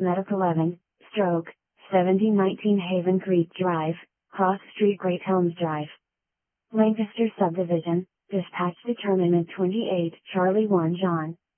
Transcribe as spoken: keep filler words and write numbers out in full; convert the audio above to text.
Medic eleven, stroke, seventeen nineteen Haven Creek Drive, Cross Street Great Elms Drive. Lancaster Subdivision, dispatch determinant twenty-eight Charlie one John,